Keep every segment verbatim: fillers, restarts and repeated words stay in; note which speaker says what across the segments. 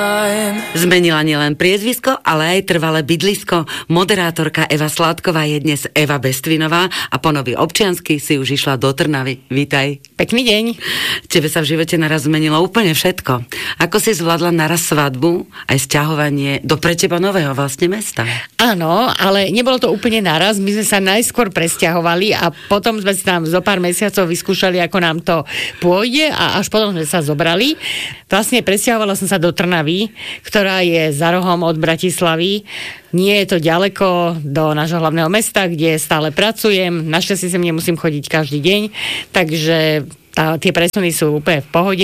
Speaker 1: Zmenila nielen priezvisko, ale aj trvalé bydlisko. Moderátorka Eva Sládková je dnes Eva Bestvinová a po nový občiansky si už išla do Trnavy. Vítaj.
Speaker 2: Pekný deň.
Speaker 1: Tebe sa v živote naraz zmenilo úplne všetko. Ako si zvládla naraz svadbu, aj sťahovanie do pre teba nového vlastne mesta?
Speaker 2: Áno, ale nebolo to úplne naraz. My sme sa najskôr presťahovali a potom sme si tam zo pár mesiacov vyskúšali, ako nám to pôjde a až potom sme sa zobrali. Vlastne presťahovala som sa do Trnavy, ktorá je za rohom od Bratislavy. Nie je to ďaleko do nášho hlavného mesta, kde stále pracujem. Našťastie sem nemusím chodiť každý deň, takže tá, tie presuny sú úplne v pohode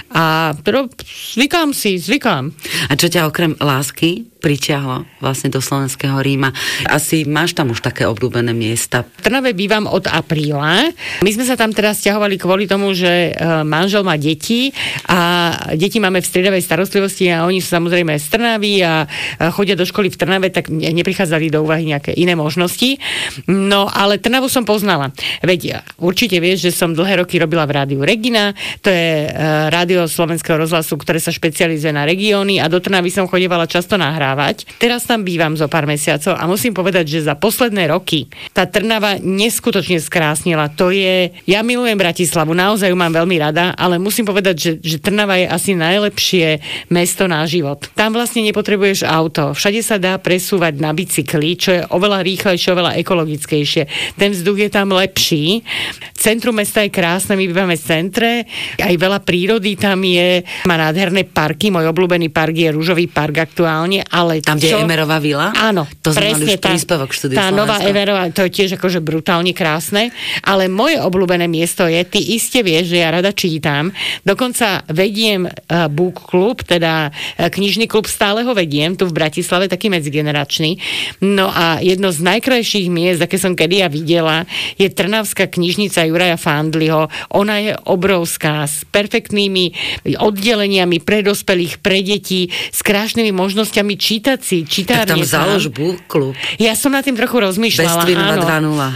Speaker 2: a pero, zvykám si, zvykám.
Speaker 1: A čo ťa okrem lásky priťahlo vlastne do slovenského Ríma? Asi máš tam už také obľúbené miesta.
Speaker 2: V Trnave bývam od apríla. My sme sa tam teraz sťahovali kvôli tomu, že manžel má deti a deti máme v striedavej starostlivosti a oni sú samozrejme z Trnavy a chodia do školy v Trnave, tak neprichádzali do úvahy nejaké iné možnosti. No, ale Trnavu som poznala. Veď určite vieš, že som dlhé roky robila v rádiu Regina, to je rádio Slovenského rozhlasu, ktoré sa špecializuje na regióny a do Trnavy som chodievala často nahrávať. Teraz tam bývam zo pár mesiacov a musím povedať, že za posledné roky tá Trnava neskutočne skrásnila. To je, ja milujem Bratislavu, naozaj ju mám veľmi rada, ale musím povedať, že, že Trnava je asi najlepšie mesto na život. Tam vlastne nepotrebuješ auto. Všade sa dá presúvať na bicykli, čo je oveľa rýchlejšie, oveľa ekologickejšie. Ten vzduch je tam lepší. Centrum mesta je krásne, my bývame v centre, aj veľa prírody tam je, má nádherné parky, môj obľúbený park je Ružový park aktuálne, ale
Speaker 1: tam, kde je Emerová vila?
Speaker 2: Áno,
Speaker 1: to
Speaker 2: presne tá,
Speaker 1: príspevok štúdiu
Speaker 2: tá nová Emerová, to je tiež akože brutálne krásne, ale moje obľúbené miesto je, ty iste vieš, že ja rada čítam, dokonca vediem uh, book klub, teda uh, knižný klub, stále ho vediem, tu v Bratislave, taký medzigeneračný, no a jedno z najkrajších miest, aké som kedy ja videla, je Trnavská knižnica Juraja Fandliho. Ona je obrovská, s perfektnými oddeleniami pre dospelých, pre deti, s krásnymi možnosťami čítať si, čítárne.
Speaker 1: Tak tam založ book klub.
Speaker 2: Ja som nad tým trochu rozmýšľala.
Speaker 1: Bestvinová dva nula.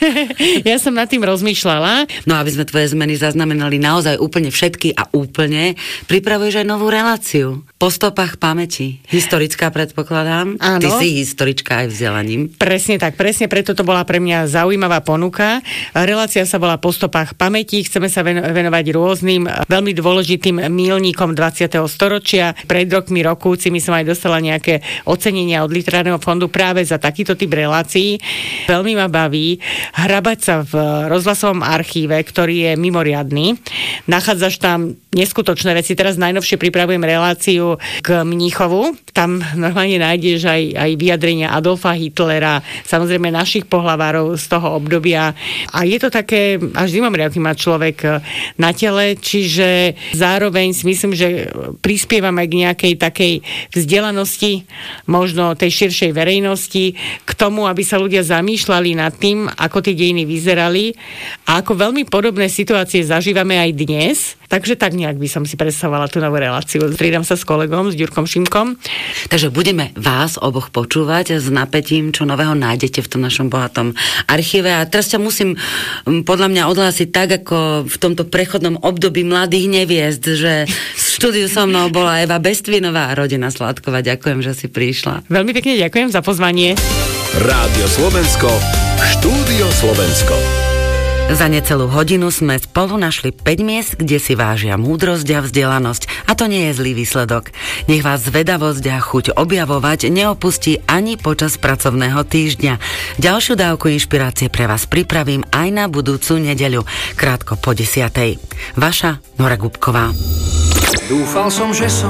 Speaker 2: Ja som nad tým rozmýšľala.
Speaker 1: No aby sme tvoje zmeny zaznamenali naozaj úplne všetky a úplne, pripravuješ aj novú reláciu. Po stopách pamäti. Historická, predpokladám.
Speaker 2: Áno.
Speaker 1: Ty si historička aj vzdelaním.
Speaker 2: Presne tak, presne preto to bola pre mňa zaujímavá ponuka. Relácia sa volá Po stopách pamäti. Chceme sa venovať rôznym veľmi dôležitým míľnikom dvadsiateho storočia. Pred rokmi, rokúcimi som aj dostala nejaké ocenenia od Literárneho fondu práve za takýto typ relácií. Veľmi ma baví hrabať sa v rozhlasovom archíve, ktorý je mimoriadny. Nachádzaš tam neskutočné veci. Teraz najnovšie pripravujem reláciu k Mníchovu. Tam normálne nájdeš aj, aj vyjadrenia Adolfa Hitlera, samozrejme našich pohlavárov z toho obdobia. A je to také, až zimomriavky má človek na tele, čiže zároveň si myslím, že prispievame k nejakej takej vzdelanosti, možno tej širšej verejnosti, k tomu, aby sa ľudia zamýšľali nad tým, ako tie dejiny vyzerali a ako veľmi podobné situácie zažívame aj dnes. Takže tak nejak by som si predstavovala tú novú reláciu. Striedam sa s kolegom, s Ďurkom Šimkom.
Speaker 1: Takže budeme vás oboch počúvať s napätím, čo nového nájdete v tom našom bohatom archíve. A teraz ťa musím podľa mňa odhlásiť tak, ako v tomto prechodnom období mladých neviezd, že v štúdiu so mnou bola Eva Bestvinová a rodina Sládková. Ďakujem, že si prišla.
Speaker 2: Veľmi pekne ďakujem za pozvanie.
Speaker 3: Rádio Slovensko, Štúdio Slovensko.
Speaker 1: Za necelú hodinu sme spolu našli päť miest, kde si vážia múdrosť a vzdelanosť. A to nie je zlý výsledok. Nech vás zvedavosť a chuť objavovať neopustí ani počas pracovného týždňa. Ďalšiu dávku inšpirácie pre vás pripravím aj na budúcu nedeľu, krátko po desiatej. Vaša Nora Gubková.
Speaker 4: Dúfal som, že som